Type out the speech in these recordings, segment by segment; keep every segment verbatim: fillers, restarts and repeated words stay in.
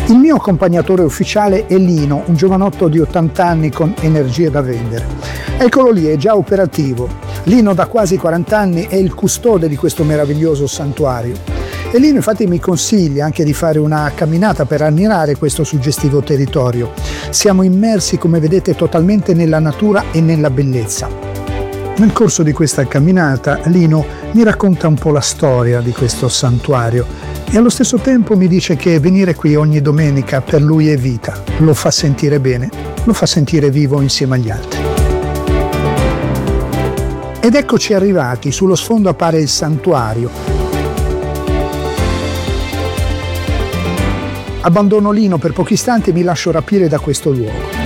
Il mio accompagnatore ufficiale è Lino, un giovanotto di ottanta anni con energie da vendere. Eccolo lì, è già operativo. Lino da quasi quaranta anni è il custode di questo meraviglioso santuario. E Lino infatti mi consiglia anche di fare una camminata per ammirare questo suggestivo territorio. Siamo immersi, come vedete, totalmente nella natura e nella bellezza. Nel corso di questa camminata Lino mi racconta un po' la storia di questo santuario e allo stesso tempo mi dice che venire qui ogni domenica per lui è vita, lo fa sentire bene, lo fa sentire vivo insieme agli altri. Ed eccoci arrivati, sullo sfondo appare il santuario. Abbandono Lino per pochi istanti e mi lascio rapire da questo luogo.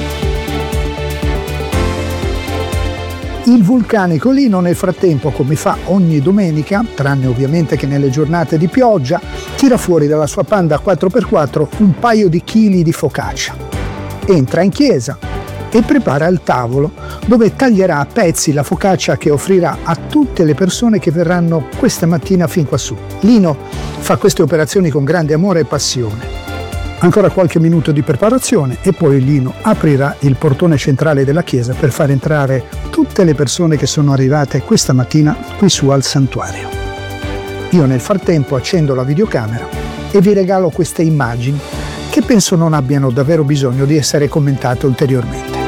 Il vulcanico Lino nel frattempo, come fa ogni domenica, tranne ovviamente che nelle giornate di pioggia, tira fuori dalla sua Panda quattro per quattro un paio di chili di focaccia. Entra in chiesa e prepara il tavolo dove taglierà a pezzi la focaccia che offrirà a tutte le persone che verranno questa mattina fin quassù. Lino fa queste operazioni con grande amore e passione. Ancora qualche minuto di preparazione e poi Lino aprirà il portone centrale della chiesa per far entrare tutte le persone che sono arrivate questa mattina qui su al santuario. Io nel frattempo accendo la videocamera e vi regalo queste immagini che penso non abbiano davvero bisogno di essere commentate ulteriormente.